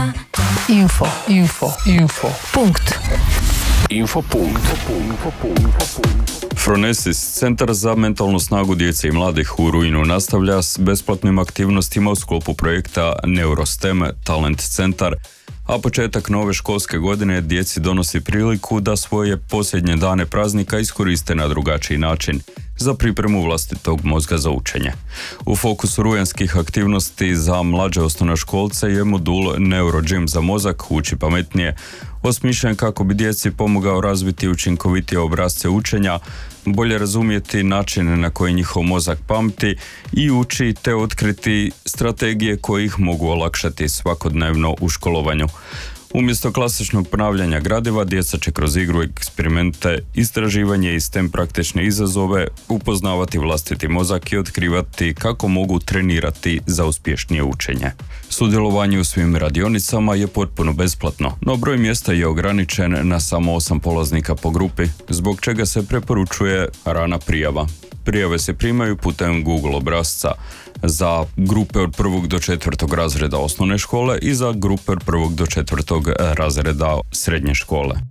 Phronesis, Centar za mentalnu snagu djece i mladih u Rujnu, nastavlja s besplatnim aktivnostima u sklopu projekta Neurostem Talent Centar, a početak nove školske godine djeci donosi priliku da svoje posljednje dane praznika iskoriste na drugačiji način za pripremu vlastitog mozga za učenje. U fokusu rujanskih aktivnosti za mlađe osnovnoškolce je modul Neurogym za mozak, uči pametnije, osmišljen kako bi djeci pomogao razviti učinkovitije obrasce učenja, bolje razumjeti načine na koji njihov mozak pamti i uči te otkriti strategije koje ih mogu olakšati svakodnevno u školovanju. Umjesto klasičnog ponavljanja gradiva, djeca će kroz igru, eksperimente, istraživanje i STEM praktične izazove upoznavati vlastiti mozak i otkrivati kako mogu trenirati za uspješnije učenje. Sudjelovanje u svim radionicama je potpuno besplatno, no broj mjesta je ograničen na samo 8 polaznika po grupi, zbog čega se preporučuje rana prijava. Prijave se primaju putem Google obrasca za grupe od 1. do 4. razreda osnovne škole i za grupe od 1. do 4. razreda srednje škole.